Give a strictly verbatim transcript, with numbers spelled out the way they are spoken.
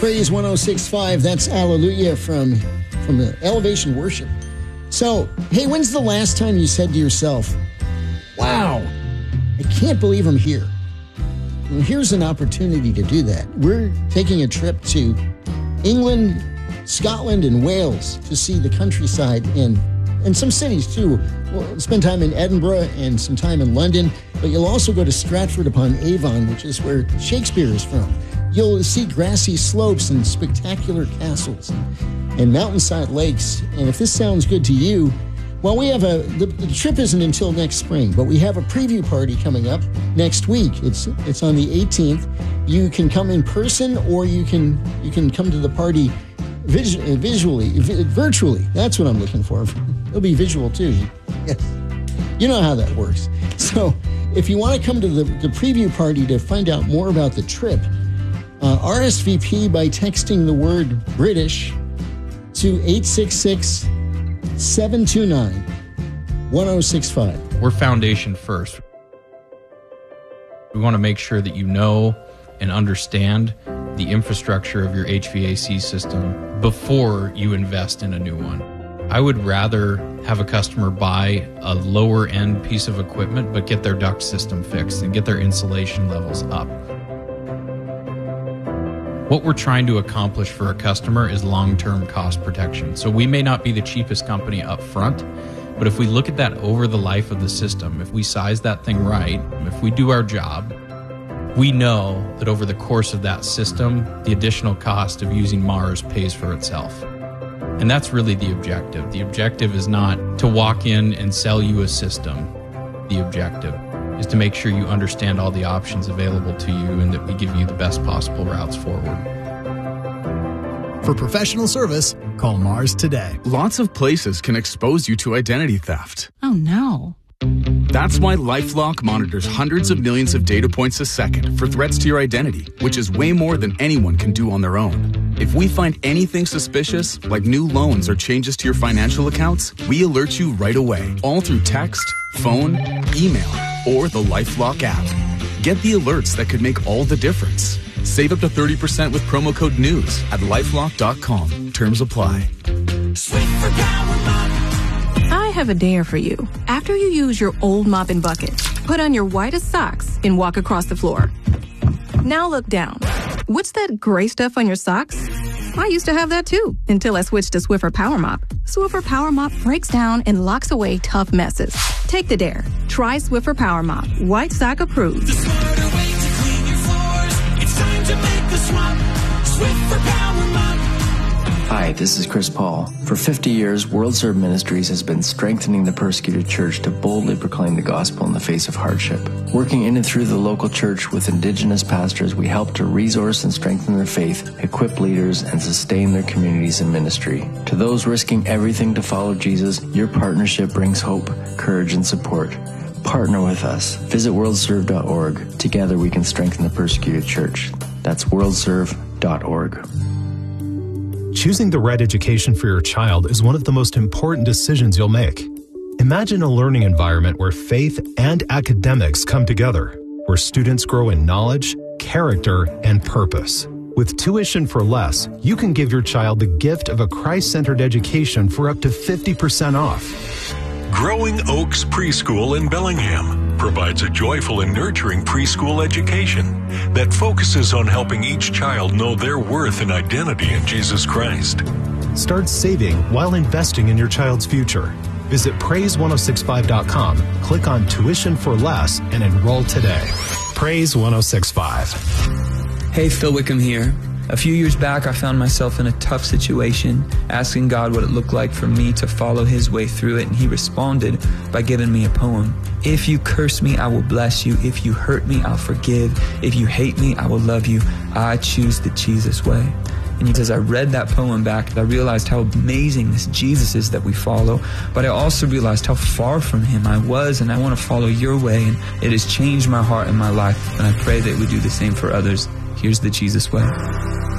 Praise one oh six point five. That's Hallelujah from, from the Elevation Worship. So, hey, when's the last time you said to yourself, wow, I can't believe I'm here? Well, here's an opportunity to do that. We're taking a trip to England, Scotland, and Wales to see the countryside and, and some cities, too. We'll spend time in Edinburgh and some time in London, but you'll also go to Stratford-upon-Avon, which is where Shakespeare is from. You'll see grassy slopes and spectacular castles and mountainside lakes. And if this sounds good to you, well, we have a, the, the trip isn't until next spring, but we have a preview party coming up next week. It's it's on the eighteenth. You can come in person or you can you can come to the party vis, visually, vi, virtually. That's what I'm looking for. It'll be visual too. Yes. You know how that works. So if you want to come to the, the preview party to find out more about the trip, Uh, R S V P by texting the word British to eight six six, seven two nine, one oh six five. We're foundation first. We want to make sure that you know and understand the infrastructure of your H V A C system before you invest in a new one. I would rather have a customer buy a lower end piece of equipment but get their duct system fixed and get their insulation levels up. What we're trying to accomplish for a customer is long-term cost protection. So we may not be the cheapest company up front, but if we look at that over the life of the system, if we size that thing right, if we do our job, we know that over the course of that system, the additional cost of using Mars pays for itself. And that's really the objective. The objective is not to walk in and sell you a system. The objective is to make sure you understand all the options available to you and that we give you the best possible routes forward. For professional service, call Mars today. Lots of places can expose you to identity theft. Oh, no. That's why LifeLock monitors hundreds of millions of data points a second for threats to your identity, which is way more than anyone can do on their own. If we find anything suspicious, like new loans or changes to your financial accounts, we alert you right away, all through text, phone, email, or the LifeLock app. Get the alerts that could make all the difference. Save up to thirty percent with promo code NEWS at lifelock dot com. Terms apply. Swift for Power Mop. I have a dare for you. After you use your old mop and bucket, put on your whitest socks and walk across the floor. Now look down. What's that gray stuff on your socks? I used to have that too, until I switched to Swiffer Power Mop. Swiffer Power Mop breaks down and locks away tough messes. Take the dare. Try Swiffer Power Mop. White sock approved. The smarter way to clean your floors. It's time to make the swap. Swiffer Power Mop. Hi, this is Chris Paul. For fifty years, World Serve Ministries has been strengthening the persecuted church to boldly proclaim the gospel in the face of hardship. Working in and through the local church with indigenous pastors, we help to resource and strengthen their faith, equip leaders, and sustain their communities in ministry. To those risking everything to follow Jesus, your partnership brings hope, courage, and support. Partner with us. Visit world serve dot org. Together we can strengthen the persecuted church. That's world serve dot org. Choosing the right education for your child is one of the most important decisions you'll make. Imagine a learning environment where faith and academics come together, where students grow in knowledge, character, and purpose. With Tuition for Less, you can give your child the gift of a Christ-centered education for up to fifty percent off. Growing Oaks Preschool in Bellingham provides a joyful and nurturing preschool education that focuses on helping each child know their worth and identity in Jesus Christ. Start saving while investing in your child's future. Visit praise ten sixty-five dot com, click on Tuition for Less, and enroll today. Praise ten sixty-five. Hey, Phil Wickham here. A few years back, I found myself in a tough situation, asking God what it looked like for me to follow His way through it, and He responded by giving me a poem. If you curse me, I will bless you. If you hurt me, I'll forgive. If you hate me, I will love you. I choose the Jesus way. And as I read that poem back, I realized how amazing this Jesus is that we follow, but I also realized how far from Him I was, and I want to follow your way, and it has changed my heart and my life, and I pray that it would do the same for others. Here's the Jesus way.